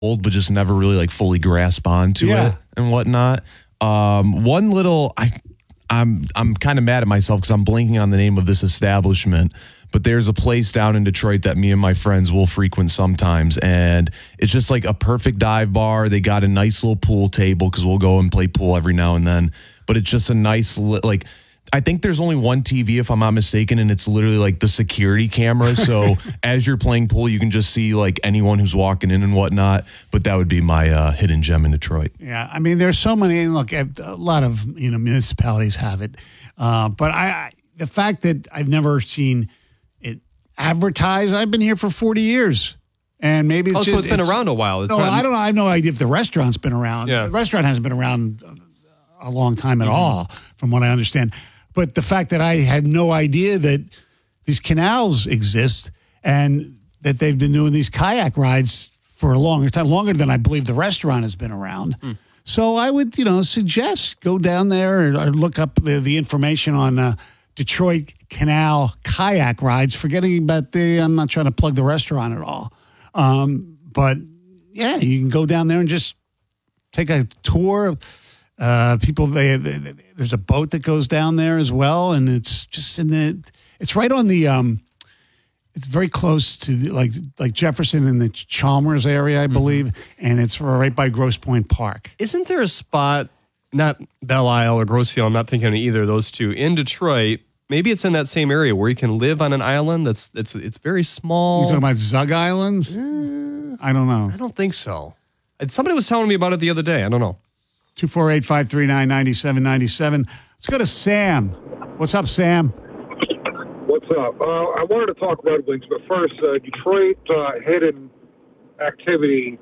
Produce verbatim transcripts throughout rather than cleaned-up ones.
old, but just never really like fully grasp onto Yeah. it and whatnot. Um, one little, I, I'm I'm kind of mad at myself because I'm blanking on the name of this establishment. But there's a place down in Detroit that me and my friends will frequent sometimes. And it's just like a perfect dive bar. They got a nice little pool table because we'll go and play pool every now and then. But it's just a nice, li- like, I think there's only one T V, if I'm not mistaken, and it's literally like the security camera. So as you're playing pool, you can just see like anyone who's walking in and whatnot. But that would be my uh, hidden gem in Detroit. Yeah, I mean, there's so many. Look, a lot of you know municipalities have it, uh, but I, I the fact that I've never seen it advertised. I've been here for forty years, and maybe it's Oh, so just, it's been around a while. It's no, not- I don't know. I have no idea if the restaurant's been around. Yeah. The restaurant hasn't been around a long time at all, from what I understand. But the fact that I had no idea that these canals exist and that they've been doing these kayak rides for a longer time, longer than I believe the restaurant has been around. Hmm. So I would, you know, suggest go down there or, or look up the, the information on uh, Detroit Canal kayak rides, forgetting about the, I'm not trying to plug the restaurant at all. Um, but yeah, you can go down there and just take a tour. Uh, people, they, they, they, there's a boat that goes down there as well, and it's just in the, it's right on the, um, it's very close to the, like like Jefferson and the Chalmers area, I believe, mm-hmm. and it's right by Grosse Pointe Park. Isn't there a spot, not Belle Isle or Grosse Isle, I'm not thinking of either of those two, in Detroit? Maybe it's in that same area where you can live on an island that's it's it's very small. You talking about Zug Island? Uh, I don't know. I don't think so. And somebody was telling me about it the other day. I don't know. two four eight, five three nine, nine seven nine seven. Let's go to Sam. What's up, Sam? What's up? Uh, I wanted to talk Red Wings, but first, uh, Detroit uh, hidden activity.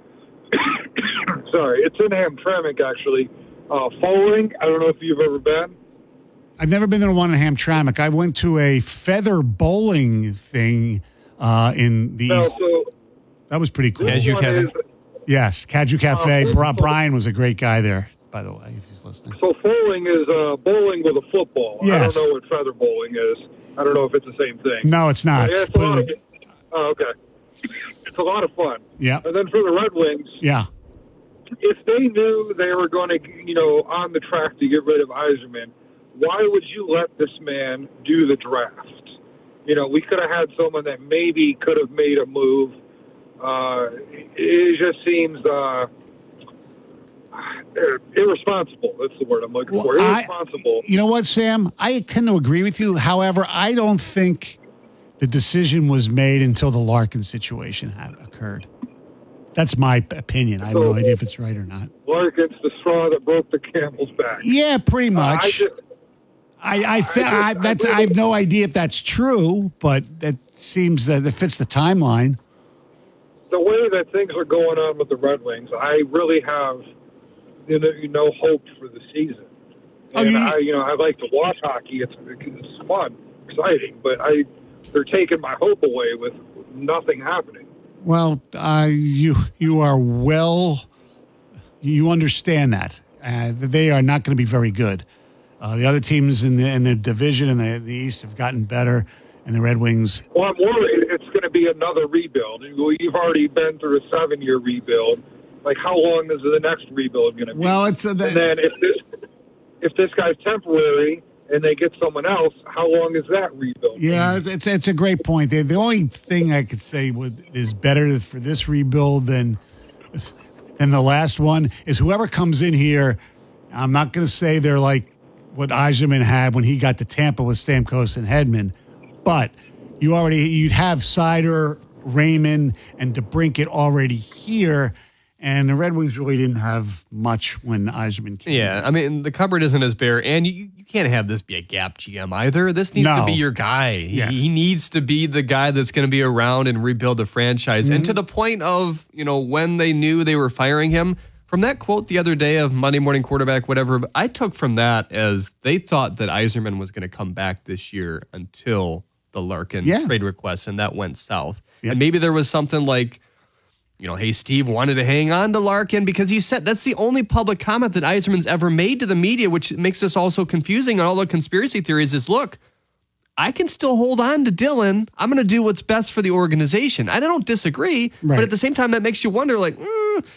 Sorry, it's in Hamtramck, actually. Uh, Foaling, I don't know if you've ever been. I've never been to one in Hamtramck. I went to a feather bowling thing uh, in the No, East. so That was pretty cool. As you can. is, Yes, Caju Cafe. Uh, Bri- Brian was a great guy there, by the way, if he's listening. so Foaling is uh, bowling with a football. Yes. I don't know what feather bowling is. I don't know if it's the same thing. No, it's not. Yeah, It's it's a lot of, completely- oh, okay. It's a lot of fun. yeah, And then for the Red Wings, yeah. if they knew they were going to, you know, on the track to get rid of Yzerman, why would you let this man do the draft? You know, we could have had someone that maybe could have made a move. Uh, it just seems uh, irresponsible. That's the word I'm looking Well, for. I- Irresponsible. You know what, Sam? I tend to agree with you. However, I don't think the decision was made until the Larkin situation had occurred. That's my opinion. I have no So- idea if it's right or not. Larkin's the straw that broke the camel's back. Yeah, pretty Uh, I much. just, I I, fe- I I, just- that's, I I have no idea if that's true, but that seems that it fits the timeline. the way that things are going on with the Red Wings, I really have you know, no hope for the season. Oh, And you- I, you know, I like to watch hockey. It's, it's fun, exciting, but I they're taking my hope away with nothing happening. Well, uh, you you are well. You understand that uh, that they are not going to be very good. Uh, the other teams in the in the division in the, the East have gotten better, and the Red Wings. Well, I'm worried it's going to be another rebuild. You've already been through a seven-year rebuild. Like, how long is the next rebuild going to be? Well, it's uh, the, and then if this if this guy's temporary and they get someone else, how long is that rebuild? yeah, it's it's a great point. The, the only thing I could say would is better for this rebuild than than the last one is whoever comes in here. I'm not going to say they're like what Yzerman had when he got to Tampa with Stamkos and Hedman, but you already you'd have Sider, Raymond, and DeBrincat already here, and the Red Wings really didn't have much when Yzerman came. Yeah, I mean, the cupboard isn't as bare, and you, you can't have this be a gap G M either. This needs No. to be your guy. Yeah. He, he needs to be the guy that's going to be around and rebuild the franchise. Mm-hmm. And to the point of, you know, when they knew they were firing him, from that quote the other day of Monday morning quarterback, whatever, I took from that as they thought that Yzerman was going to come back this year until the Larkin Yeah. trade request, and that went south. Yep. And maybe there was something like, you know, hey, Steve wanted to hang on to Larkin because he said that's the only public comment that Yzerman's ever made to the media, which makes this all so confusing. And all the conspiracy theories is, look, I can still hold on to Dylan. I'm going to do what's best for the organization. I don't disagree, Right. but at the same time, that makes you wonder, like, mm,